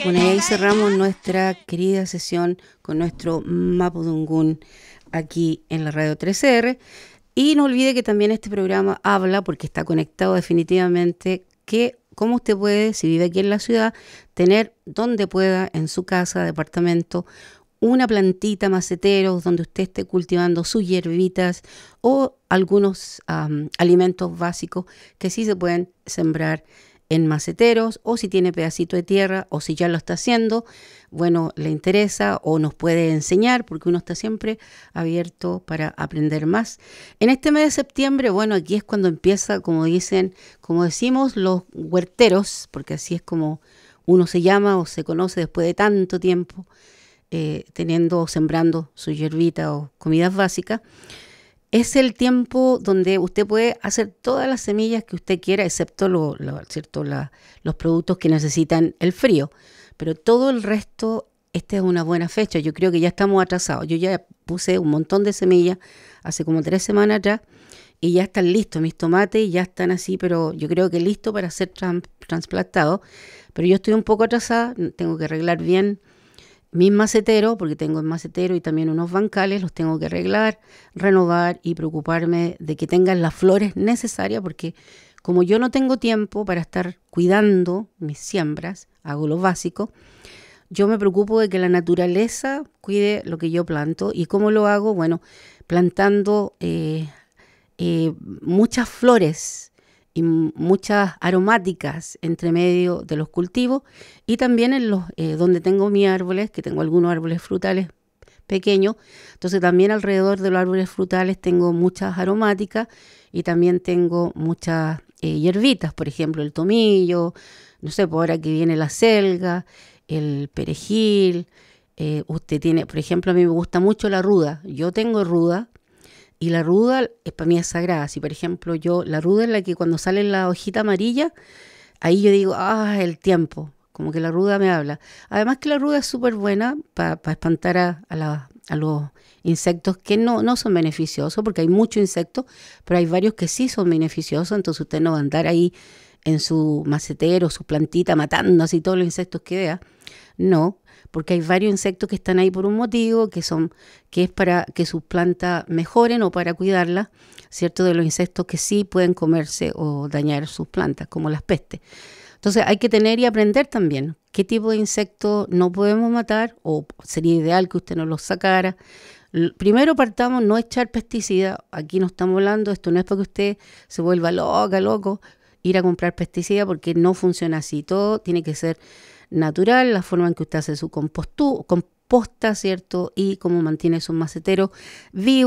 Bueno, y ahí cerramos nuestra querida sesión con nuestro Mapudungún aquí en la Radio 13R. Y no olvide que también este programa habla, porque está conectado definitivamente, que cómo usted puede, si vive aquí en la ciudad, tener donde pueda, en su casa, departamento, una plantita, maceteros, donde usted esté cultivando sus hierbitas o algunos alimentos básicos que sí se pueden sembrar en maceteros, o si tiene pedacito de tierra, o si ya lo está haciendo, bueno, le interesa o nos puede enseñar, porque uno está siempre abierto para aprender más. En este mes de septiembre, bueno, aquí es cuando empieza, como dicen, como decimos, los huerteros, porque así es como uno se llama o se conoce después de tanto tiempo teniendo o sembrando su hierbita o comidas básicas. Es el tiempo donde usted puede hacer todas las semillas que usted quiera, excepto los productos que necesitan el frío. Pero todo el resto, esta es una buena fecha. Yo creo que ya estamos atrasados. Yo ya puse un montón de semillas hace como 3 semanas atrás y ya están listos. Mis tomates ya están así, pero yo creo que listos para ser trasplantados. Pero yo estoy un poco atrasada, tengo que arreglar bien mis maceteros, porque tengo el macetero y también unos bancales, los tengo que arreglar, renovar y preocuparme de que tengan las flores necesarias, porque como yo no tengo tiempo para estar cuidando mis siembras, hago lo básico, yo me preocupo de que la naturaleza cuide lo que yo planto. ¿Y cómo lo hago? Bueno, plantando muchas flores y muchas aromáticas entre medio de los cultivos, y también en los donde tengo mis árboles, que tengo algunos árboles frutales pequeños, entonces también alrededor de los árboles frutales tengo muchas aromáticas y también tengo muchas hierbitas, por ejemplo el tomillo, no sé, por ahora que viene la selga, el perejil, usted tiene, por ejemplo, a mí me gusta mucho la ruda, yo tengo ruda. Y la ruda para mí es sagrada. Si, por ejemplo, la ruda es la que cuando sale la hojita amarilla, ahí yo digo, el tiempo. Como que la ruda me habla. Además que la ruda es súper buena para espantar a los insectos que no son beneficiosos, porque hay muchos insectos, pero hay varios que sí son beneficiosos. Entonces usted no va a andar ahí en su macetero, su plantita, matando así todos los insectos que vea. No, porque hay varios insectos que están ahí por un motivo, que es para que sus plantas mejoren o para cuidarlas, ¿cierto? De los insectos que sí pueden comerse o dañar sus plantas, como las pestes. Entonces hay que tener y aprender también qué tipo de insectos no podemos matar, o sería ideal que usted no los sacara. Primero partamos no echar pesticidas. Aquí no estamos hablando, esto no es para que usted se vuelva loco, ir a comprar pesticidas, porque no funciona así. Todo tiene que ser natural, la forma en que usted hace su composta, ¿cierto? Y cómo mantiene sus maceteros vivos.